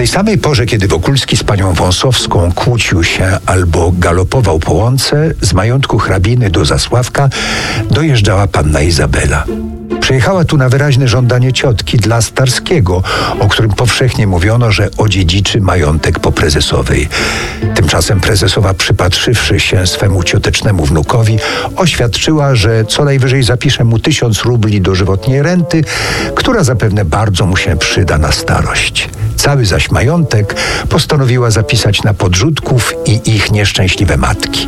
tej samej porze, kiedy Wokulski z panią Wąsowską kłócił się albo galopował po łące, z majątku hrabiny do Zasławka dojeżdżała panna Izabela. Przyjechała tu na wyraźne żądanie ciotki dla Starskiego, o którym powszechnie mówiono, że odziedziczy majątek po prezesowej. Tymczasem prezesowa, przypatrzywszy się swemu ciotecznemu wnukowi, oświadczyła, że co najwyżej zapisze mu 1000 rubli dożywotniej renty, która zapewne bardzo mu się przyda na starość. Cały zaś majątek postanowiła zapisać na podrzutków i ich nieszczęśliwe matki.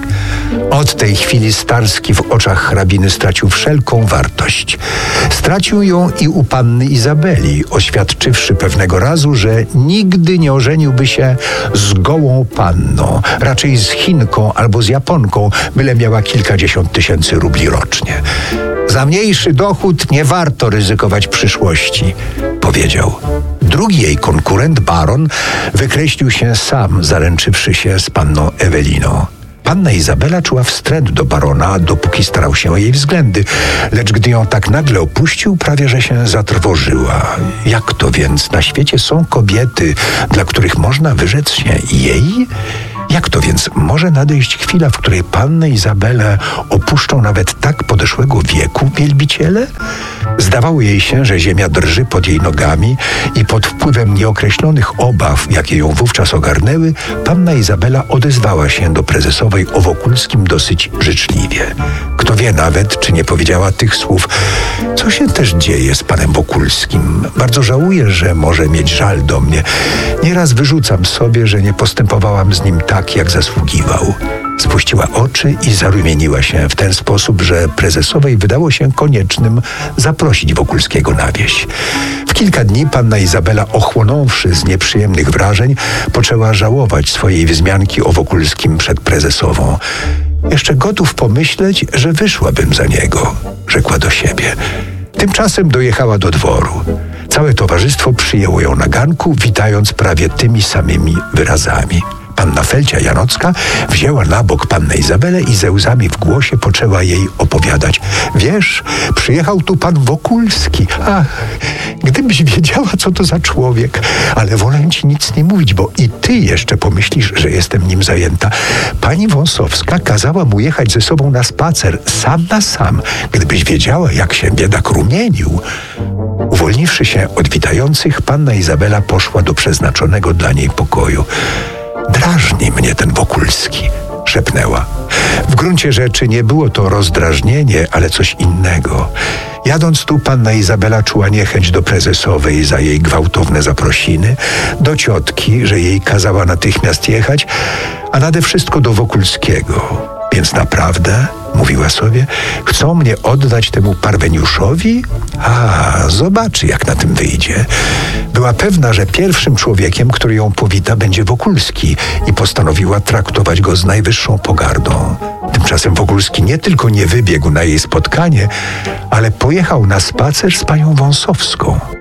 Od tej chwili Starski w oczach hrabiny stracił wszelką wartość. Stracił ją i u panny Izabeli, oświadczywszy pewnego razu, że nigdy nie ożeniłby się z gołą panną, raczej z Chinką albo z Japonką, byle miała kilkadziesiąt tysięcy rubli rocznie. Za mniejszy dochód nie warto ryzykować przyszłości, powiedział. Drugi jej konkurent, baron, wykreślił się sam, zaręczywszy się z panną Eweliną. Panna Izabela czuła wstręt do barona, dopóki starał się o jej względy, lecz gdy ją tak nagle opuścił, prawie że się zatrwożyła. Jak to więc na świecie są kobiety, dla których można wyrzec się jej? Jak to więc może nadejść chwila, w której pannę Izabelę opuszczą nawet tak podeszłego wieku wielbiciele? Zdawało jej się, że ziemia drży pod jej nogami i pod wpływem nieokreślonych obaw, jakie ją wówczas ogarnęły, panna Izabela odezwała się do prezesowej o Wokulskim dosyć życzliwie. Kto wie nawet, czy nie powiedziała tych słów: co się też dzieje z panem Wokulskim? Bardzo żałuję, że może mieć żal do mnie. Nieraz wyrzucam sobie, że nie postępowałam z nim tak, jak zasługiwał. Spuściła oczy i zarumieniła się w ten sposób, że prezesowej wydało się koniecznym zaprosić Wokulskiego na wieś. W kilka dni panna Izabela, ochłonąwszy z nieprzyjemnych wrażeń, poczęła żałować swojej wzmianki o Wokulskim przed prezesową. Jeszcze gotów pomyśleć, że wyszłabym za niego, rzekła do siebie. Tymczasem dojechała do dworu. Całe towarzystwo przyjęło ją na ganku, witając prawie tymi samymi wyrazami. Panna Felcia Janocka wzięła na bok pannę Izabelę i ze łzami w głosie poczęła jej opowiadać. Wiesz, przyjechał tu pan Wokulski. Ach, gdybyś wiedziała, co to za człowiek. Ale wolę ci nic nie mówić, bo i ty jeszcze pomyślisz, że jestem nim zajęta. Pani Wąsowska kazała mu jechać ze sobą na spacer, sam na sam. Gdybyś wiedziała, jak się biedak rumienił. Uwolniwszy się od witających, panna Izabela poszła do przeznaczonego dla niej pokoju. Drażni mnie ten Wokulski, szepnęła. W gruncie rzeczy nie było to rozdrażnienie, ale coś innego. Jadąc tu, panna Izabela czuła niechęć do prezesowej za jej gwałtowne zaprosiny, do ciotki, że jej kazała natychmiast jechać, a nade wszystko do Wokulskiego. Więc naprawdę, mówiła sobie, chcą mnie oddać temu parweniuszowi? A, zobaczy, jak na tym wyjdzie. Była pewna, że pierwszym człowiekiem, który ją powita, będzie Wokulski i postanowiła traktować go z najwyższą pogardą. Tymczasem Wokulski nie tylko nie wybiegł na jej spotkanie, ale pojechał na spacer z panią Wąsowską.